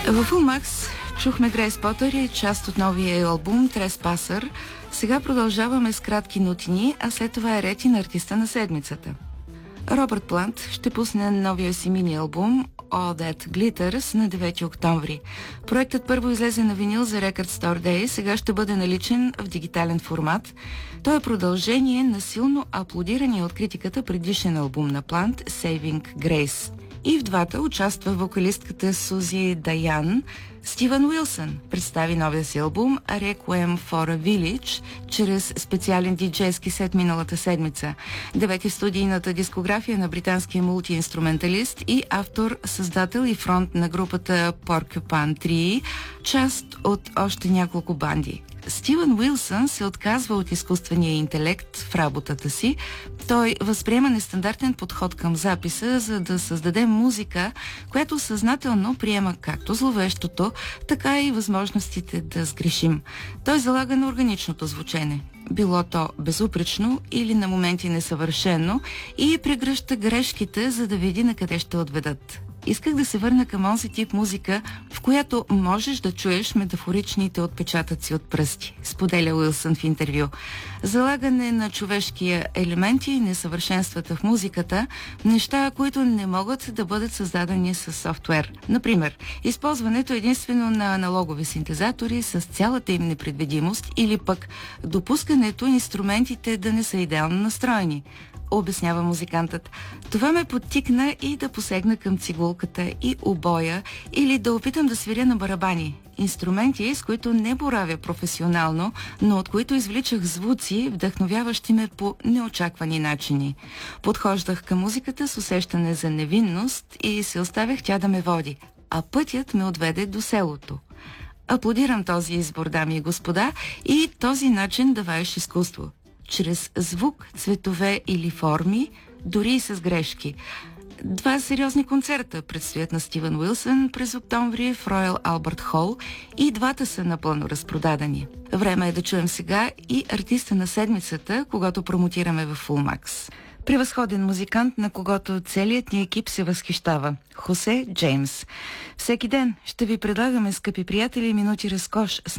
В Fullmax чухме Грейс Потър и част от новия албум Trespassers. Сега продължаваме с кратки нотини, а след това е ред и на артиста на седмицата. Робърт Плант ще пусне новия си мини-албум All That Glitters на 9 октомври. Проектът първо излезе на винил за Record Store Day, сега ще бъде наличен в дигитален формат. Той е продължение на силно аплодирания от критиката предишен албум на Плант Saving Grace. И в двата участва вокалистката Сузи Даян. Стивън Уилсън представи новия си албум Requiem for a Village чрез специален диджейски сет миналата седмица. Девети в студийната дискография на британския мултиинструменталист и автор, създател и фронт на групата Porcupine Tree, част от още няколко банди. Стивън Уилсън се отказва от изкуствения интелект в работата си. Той възприема нестандартен подход към записа, за да създаде музика, която съзнателно приема както зловещото, така и възможностите да сгрешим. Той залага на органичното звучене, било то безупречно или на моменти несъвършено, и прегръща грешките, за да види на къде ще отведат. Исках да се върна към онзи тип музика, в която можеш да чуеш метафоричните отпечатъци от пръсти, споделя Уилсън в интервю. Залагане на човешкия елементи и несъвършенствата в музиката, неща, които не могат да бъдат създадени с софтуер. Например, използването единствено на аналогови синтезатори с цялата им непредвидимост, или пък допускането инструментите да не са идеално настроени, обяснява музикантът. Това ме подтикна и да посегна към цигулката и обоя, или да опитам да свиря на барабани. Инструменти, с които не боравя професионално, но от които извличах звуци, вдъхновяващи ме по неочаквани начини. Подхождах към музиката с усещане за невинност и се оставях тя да ме води, а пътят ме отведе до селото. Аплодирам този избор, дами и господа, и този начин да ваеш изкуство. Чрез звук, цветове или форми, дори и с грешки. Два сериозни концерта предстоят на Стивън Уилсън през октомври в Royal Albert Hall и двата са напълно разпродадени. Време е да чуем сега и артиста на седмицата, когато промотираме в Fullmax. Превъзходен музикант, на когото целият ни екип се възхищава – Хосе Джеймс. Всеки ден ще ви предлагаме, скъпи приятели, минути разкош с